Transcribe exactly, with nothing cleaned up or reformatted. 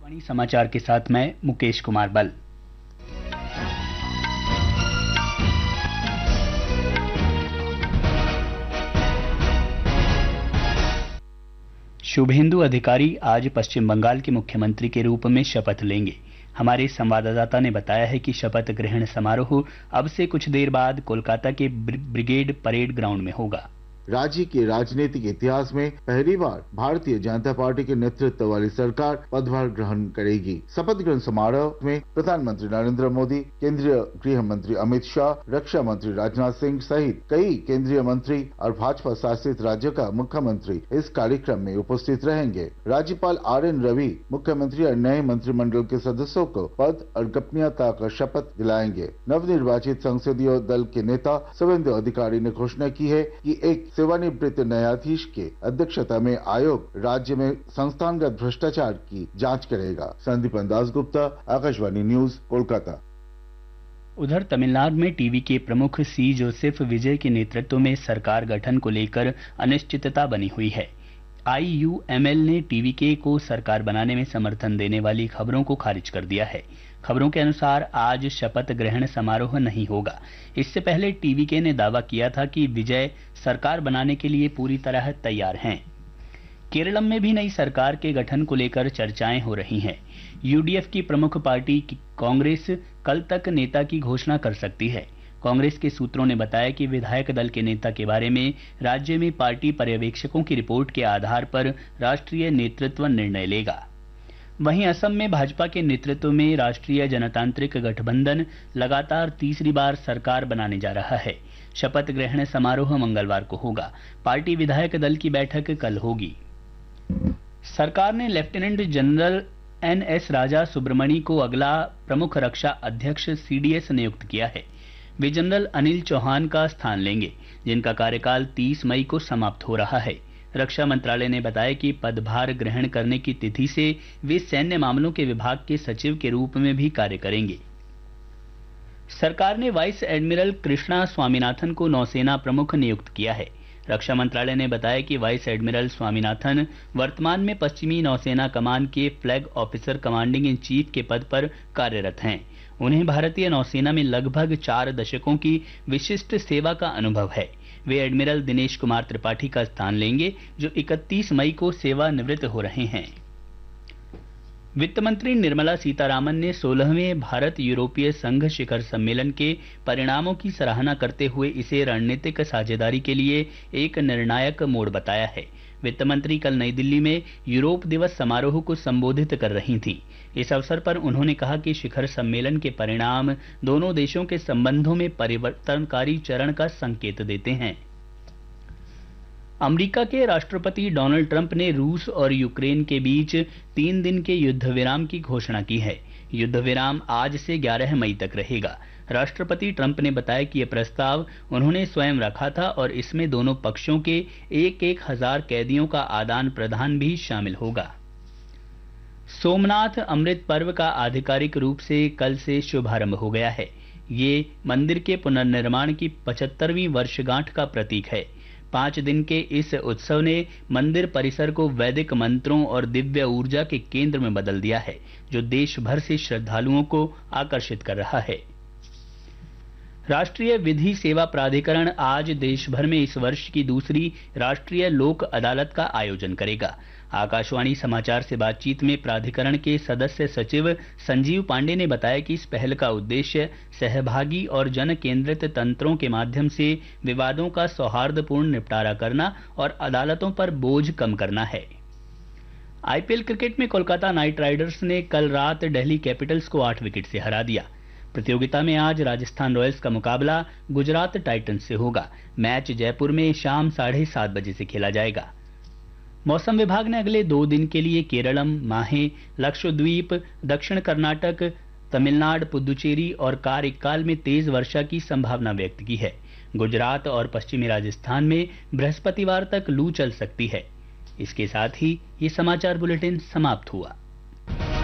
आकाशवाणी समाचार के साथ मैं मुकेश कुमार बल। शुभेंदु अधिकारी आज पश्चिम बंगाल के मुख्यमंत्री के रूप में शपथ लेंगे। हमारे संवाददाता ने बताया है कि शपथ ग्रहण समारोह अब से कुछ देर बाद कोलकाता के ब्रिगेड परेड ग्राउंड में होगा। राज्य के राजनीतिक इतिहास में पहली बार भारतीय जनता पार्टी के नेतृत्व वाली सरकार पदभार ग्रहण करेगी। शपथ ग्रहण समारोह में प्रधानमंत्री नरेंद्र मोदी, केंद्रीय गृह मंत्री अमित शाह, रक्षा मंत्री राजनाथ सिंह सहित कई केंद्रीय मंत्री और भाजपा शासित राज्यों का मुख्यमंत्री इस कार्यक्रम में उपस्थित रहेंगे। राज्यपाल आर एन रवि मुख्यमंत्री और नए मंत्रिमंडल के सदस्यों को पद और गोपनीयता का शपथ दिलाएंगे। नवनिर्वाचित संसदीय दल के नेता शुभेंदु अधिकारी ने घोषणा की है कि एक सेवानिवृत्त न्यायाधीश के अध्यक्षता में आयोग राज्य में संस्थानगत भ्रष्टाचार की जांच करेगा। संदीप दासगुप्ता, आकाशवाणी न्यूज, कोलकाता। उधर तमिलनाडु में टीवी के प्रमुख सी जोसेफ विजय के नेतृत्व में सरकार गठन को लेकर अनिश्चितता बनी हुई है। आई यू एम एल ने टीवीके को सरकार बनाने में समर्थन देने वाली खबरों को खारिज कर दिया है। खबरों के अनुसार आज शपथ ग्रहण समारोह नहीं होगा। इससे पहले टीवीके ने दावा किया था कि विजय सरकार बनाने के लिए पूरी तरह तैयार हैं। केरलम में भी नई सरकार के गठन को लेकर चर्चाएं हो रही हैं। यू डी एफ की प्रमुख पार्टी कांग्रेस कल तक नेता की घोषणा कर सकती है। कांग्रेस के सूत्रों ने बताया कि विधायक दल के नेता के बारे में राज्य में पार्टी पर्यवेक्षकों की रिपोर्ट के आधार पर राष्ट्रीय नेतृत्व निर्णय लेगा। वहीं असम में भाजपा के नेतृत्व में राष्ट्रीय जनतांत्रिक गठबंधन लगातार तीसरी बार सरकार बनाने जा रहा है। शपथ ग्रहण समारोह मंगलवार को होगा। पार्टी विधायक दल की बैठक कल होगी। सरकार ने लेफ्टिनेंट जनरल एन एस राजा सुब्रमणी को अगला प्रमुख रक्षा अध्यक्ष सी डी एस नियुक्त किया है। वे जनरल अनिल चौहान का स्थान लेंगे, जिनका कार्यकाल तीस मई को समाप्त हो रहा है। रक्षा मंत्रालय ने बताया कि पदभार ग्रहण करने की तिथि से वे सैन्य मामलों के विभाग के सचिव के रूप में भी कार्य करेंगे। सरकार ने वाइस एडमिरल कृष्णा स्वामीनाथन को नौसेना प्रमुख नियुक्त किया है। रक्षा मंत्रालय ने बताया कि वाइस एडमिरल स्वामीनाथन वर्तमान में पश्चिमी नौसेना कमान के flag officer commanding in chief के पद पर कार्यरत हैं। उन्हें भारतीय नौसेना में लगभग चार दशकों की विशिष्ट सेवा का अनुभव है। वे एडमिरल दिनेश कुमार त्रिपाठी का स्थान लेंगे, जो इकतीस मई को सेवानिवृत्त हो रहे हैं। वित्त मंत्री निर्मला सीतारामन ने सोलहवें भारत यूरोपीय संघ शिखर सम्मेलन के परिणामों की सराहना करते हुए इसे रणनीतिक साझेदारी के लिए एक निर्णायक मोड़ बताया है। वित्त मंत्री कल नई दिल्ली में यूरोप दिवस समारोह को संबोधित कर रही थीं। इस अवसर पर उन्होंने कहा कि शिखर सम्मेलन के परिणाम दोनों देशों के संबंधों में परिवर्तनकारी चरण का संकेत देते हैं। अमेरिका के राष्ट्रपति डोनाल्ड ट्रंप ने रूस और यूक्रेन के बीच तीन दिन के युद्ध विराम की घोषणा की है। युद्ध विराम आज से ग्यारह मई तक रहेगा। राष्ट्रपति ट्रंप ने बताया कि यह प्रस्ताव उन्होंने स्वयं रखा था और इसमें दोनों पक्षों के एक एक हजार कैदियों का आदान प्रदान भी शामिल होगा। सोमनाथ अमृत पर्व का आधिकारिक रूप से कल से शुभारंभ हो गया है। ये मंदिर के पुनर्निर्माण की पचहत्तरवीं वर्षगांठ का प्रतीक है। पांच दिन के इस उत्सव ने मंदिर परिसर को वैदिक मंत्रों और दिव्य ऊर्जा के केंद्र में बदल दिया है, जो देश भर से श्रद्धालुओं को आकर्षित कर रहा है। राष्ट्रीय विधि सेवा प्राधिकरण आज देश भर में इस वर्ष की दूसरी राष्ट्रीय लोक अदालत का आयोजन करेगा। आकाशवाणी समाचार से बातचीत में प्राधिकरण के सदस्य सचिव संजीव पांडे ने बताया कि इस पहल का उद्देश्य सहभागी और जन केंद्रित तंत्रों के माध्यम से विवादों का सौहार्दपूर्ण निपटारा करना और अदालतों पर बोझ कम करना है। आई पी एल क्रिकेट में कोलकाता नाइट राइडर्स ने कल रात दिल्ली कैपिटल्स को आठ विकेट से हरा दिया। प्रतियोगिता में आज राजस्थान रॉयल्स का मुकाबला गुजरात टाइटंस से होगा। मैच जयपुर में शाम साढ़े सात बजे से खेला जाएगा। मौसम विभाग ने अगले दो दिन के लिए केरलम, माहे, लक्षद्वीप, दक्षिण कर्नाटक, तमिलनाडु, पुदुचेरी और कार-इक्काल में तेज वर्षा की संभावना व्यक्त की है। गुजरात और पश्चिमी राजस्थान में बृहस्पतिवार तक लू चल सकती है। इसके साथ ही ये समाचार बुलेटिन समाप्त हुआ।